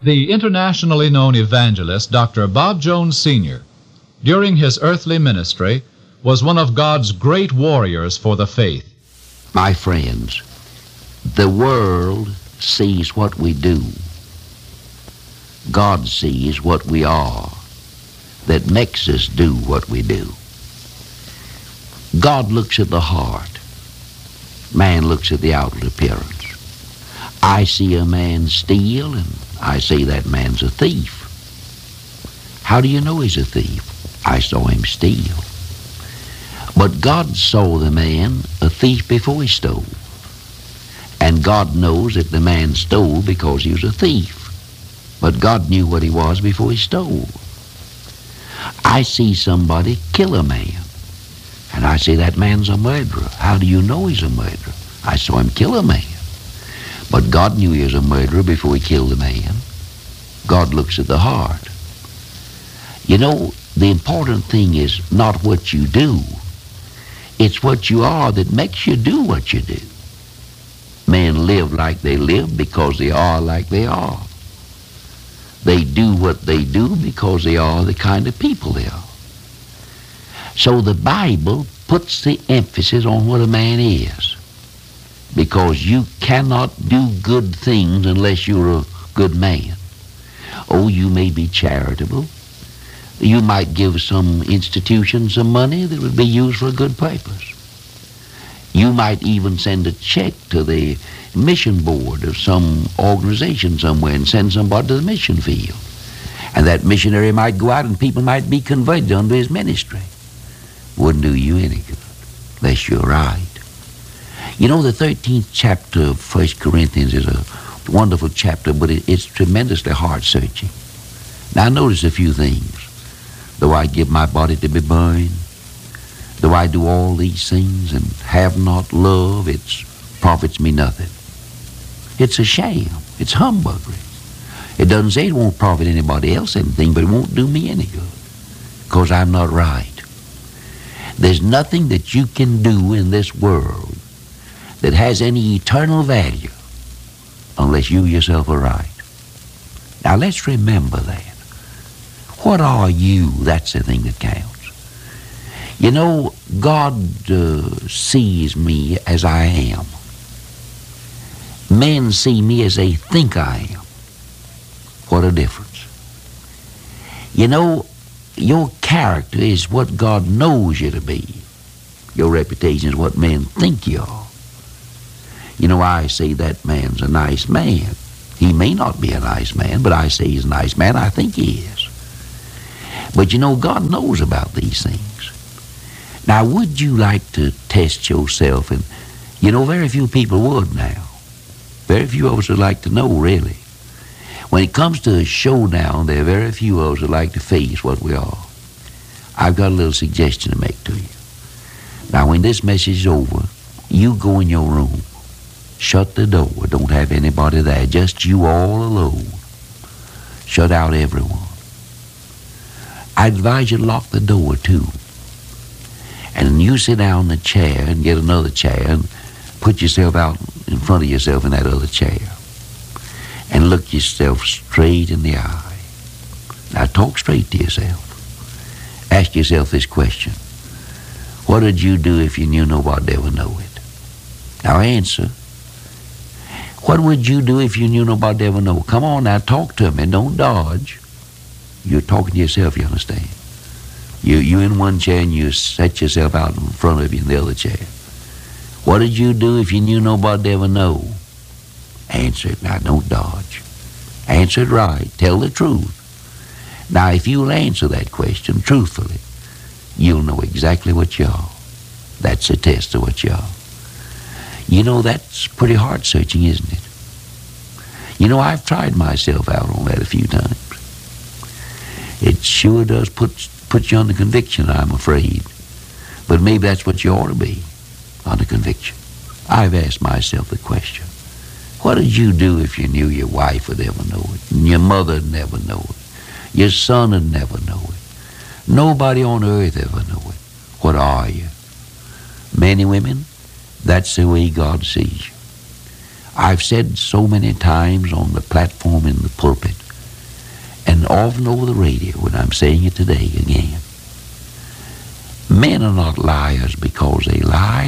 The internationally known evangelist Dr. Bob Jones Sr., during his earthly ministry, was one of God's great warriors for the faith. My friends, the world sees what we do. God sees what we are that makes us do what we do. God looks at the heart. Man looks at the outward appearance. I see a man steal, and I say that man's a thief. How do you know he's a thief? I saw him steal. But God saw the man a thief before he stole. And God knows that the man stole because he was a thief. But God knew what he was before he stole. I see somebody kill a man, and I say that man's a murderer. How do you know he's a murderer? I saw him kill a man. But God knew he was a murderer before he killed the man. God looks at the heart. You know, the important thing is not what you do. It's what you are that makes you do what you do. Men live like they live because they are like they are. They do what they do because they are the kind of people they are. So the Bible puts the emphasis on what a man is, because you cannot do good things unless you're a good man. Oh, you may be charitable. You might give some institution some money that would be used for a good purpose. You might even send a check to the mission board of some organization somewhere and send somebody to the mission field. And that missionary might go out and people might be converted under his ministry. Wouldn't do you any good unless you're right. You know, the 13th chapter of 1 Corinthians is a wonderful chapter, but it's tremendously heart-searching. Now, notice a few things. Though I give my body to be burned, though I do all these things and have not love, it profits me nothing. It's a sham. It's humbuggery. It doesn't say it won't profit anybody else anything, but it won't do me any good because I'm not right. There's nothing that you can do in this world that has any eternal value unless you yourself are right. Now let's remember that. What are you? That's the thing that counts. You know, God sees me as I am. Men see me as they think I am. What a difference. You know, your character is what God knows you to be. Your reputation is what men think you are. You know, I say that man's a nice man. He may not be a nice man, but I say he's a nice man. I think he is. But you know, God knows about these things. Now, would you like to test yourself? And, you know, very few people would now. Very few of us would like to know, really. When it comes to a showdown, there are very few of us that like to face what we are. I've got a little suggestion to make to you. Now, when this message is over, you go in your room. Shut the door. Don't have anybody there. Just you all alone. Shut out everyone. I advise you to lock the door, too. And you sit down in the chair and get another chair and put yourself out in front of yourself in that other chair. And look yourself straight in the eye. Now talk straight to yourself. Ask yourself this question. What would you do if you knew nobody ever know it? Now answer. What would you do if you knew nobody ever know? Come on now, talk to me. Don't dodge. You're talking to yourself, you understand? You in one chair and you set yourself out in front of you in the other chair. What did you do if you knew nobody ever know? Answer it now, don't dodge. Answer it right. Tell the truth. Now, if you'll answer that question truthfully, you'll know exactly what you are. That's a test of what you are. You know, that's pretty heart-searching, isn't it? You know, I've tried myself out on that a few times. It sure does put you under conviction, I'm afraid. But maybe that's what you ought to be, under conviction. I've asked myself the question. What would you do if you knew your wife would ever know it, and your mother would never know it, your son would never know it, nobody on earth ever know it? What are you? Men and women, that's the way God sees you. I've said so many times on the platform in the pulpit, and often over the radio, and I'm saying it today again. Men are not liars because they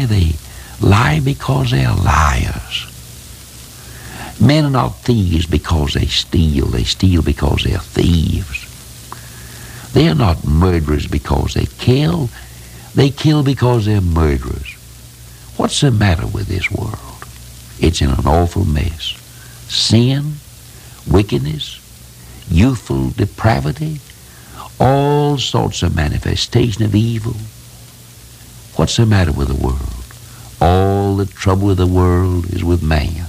lie because they are liars. Men are not thieves because they steal because they are thieves. They are not murderers because they kill because they're murderers. What's the matter with this world? It's in an awful mess. Sin, wickedness, youthful depravity, all sorts of manifestation of evil. What's the matter with the world? All the trouble of the world is with man.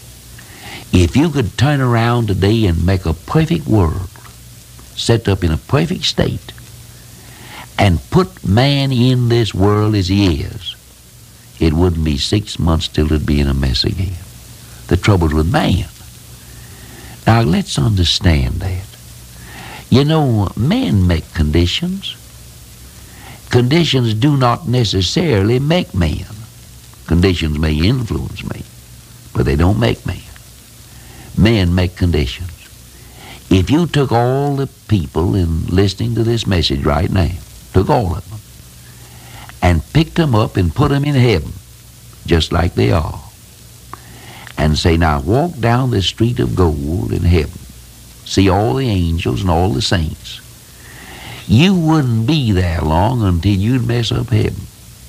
If you could turn around today and make a perfect world, set up in a perfect state, and put man in this world as he is, it wouldn't be 6 months till it'd be in a mess again. The trouble with man. Now let's understand that. You know, men make conditions. Conditions do not necessarily make men. Conditions may influence me, but they don't make men. Men make conditions. If you took all the people in listening to this message right now, took all of them, and picked them up and put them in heaven, just like they are, and say, now walk down the street of gold in heaven, see all the angels and all the saints, you wouldn't be there long until you'd mess up heaven.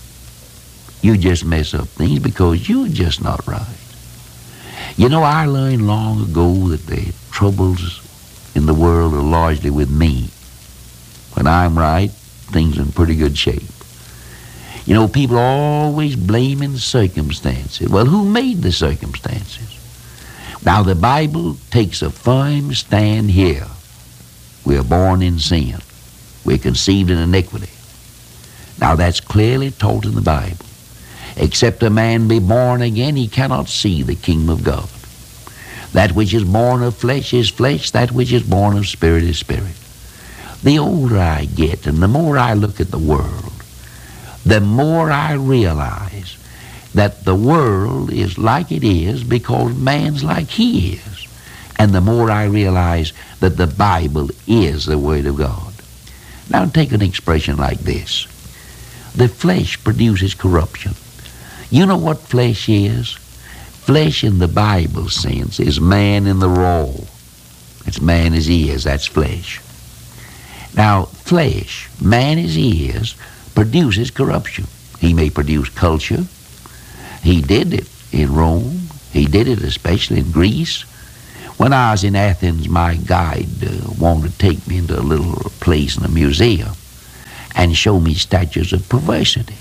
You just mess up things because you're just not right. You know, I learned long ago that the troubles in the world are largely with me. When I'm right, things are in pretty good shape. You know, people are always blaming circumstances. Well, who made the circumstances? Now, the Bible takes a firm stand here. We are born in sin. We're conceived in iniquity. Now, that's clearly taught in the Bible. Except a man be born again, he cannot see the kingdom of God. That which is born of flesh is flesh. That which is born of spirit is spirit. The older I get and the more I look at the world, the more I realize that the world is like it is because man's like he is. And the more I realize that the Bible is the Word of God. Now take an expression like this. The flesh produces corruption. You know what flesh is? Flesh in the Bible sense is man in the raw. It's man as he is, that's flesh. Now, flesh, man as he is, produces corruption. He may produce culture. He did it in Rome. He did it especially in Greece. When I was in Athens, my guide wanted to take me into a little place in a museum and show me statues of perversity.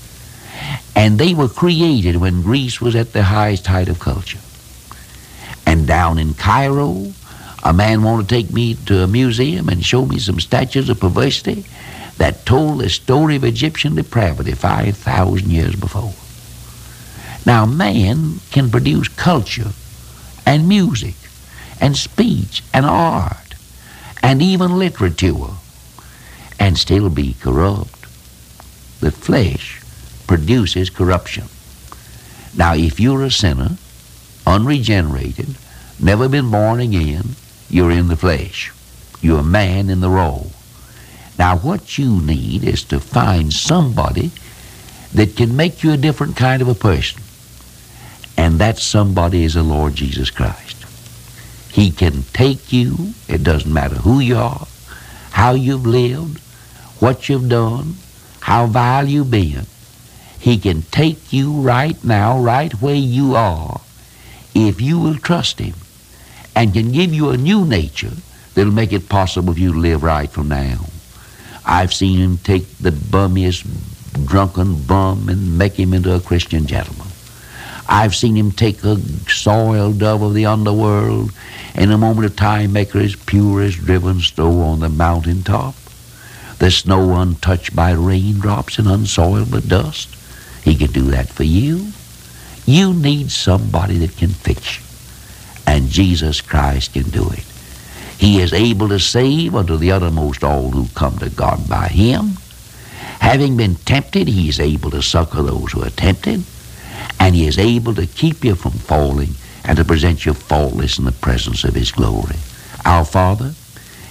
And they were created when Greece was at the highest height of culture. And down in Cairo, a man wanted to take me to a museum and show me some statues of perversity that told the story of Egyptian depravity 5,000 years before. Now, man can produce culture and music and speech and art and even literature and still be corrupt. The flesh produces corruption. Now, if you're a sinner, unregenerated, never been born again, you're in the flesh. You're a man in the raw. Now, what you need is to find somebody that can make you a different kind of a person. And that somebody is the Lord Jesus Christ. He can take you, it doesn't matter who you are, how you've lived, what you've done, how vile you've been. He can take you right now, right where you are, if you will trust him, and can give you a new nature that'll make it possible for you to live right from now. I've seen him take the bummiest drunken bum and make him into a Christian gentleman. I've seen him take a soiled dove of the underworld and in a moment of time make her as pure as driven snow on the mountaintop, the snow untouched by raindrops and unsoiled with dust. He can do that for you. You need somebody that can fix you, and Jesus Christ can do it. He is able to save unto the uttermost all who come to God by him. Having been tempted, he is able to succor those who are tempted, and he is able to keep you from falling and to present you faultless in the presence of his glory. Our Father,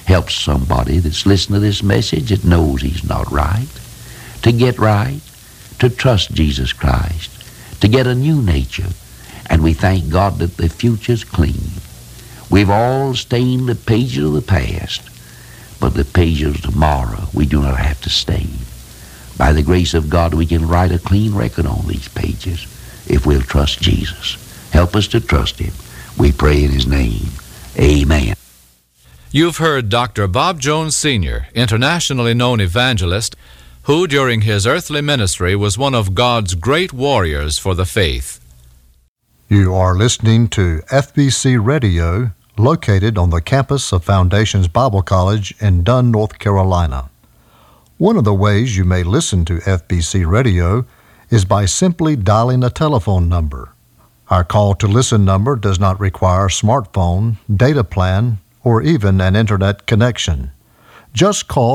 helps somebody that's listening to this message that knows he's not right, to get right, to trust Jesus Christ, to get a new nature. And we thank God that the future's clean. We've all stained the pages of the past, but the pages of tomorrow we do not have to stain. By the grace of God, we can write a clean record on these pages if we'll trust Jesus. Help us to trust him. We pray in his name. Amen. You've heard Dr. Bob Jones Sr., internationally known evangelist, who during his earthly ministry was one of God's great warriors for the faith. You are listening to FBC Radio, located on the campus of Foundations Bible College in Dunn, North Carolina. One of the ways you may listen to FBC Radio is by simply dialing a telephone number. Our call-to-listen number does not require a smartphone, data plan, or even an internet connection. Just call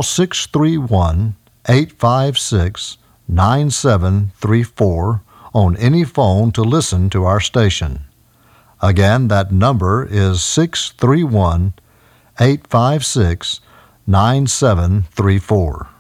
631-856-9734 on any phone to listen to our station. Again, that number is 631-856-9734.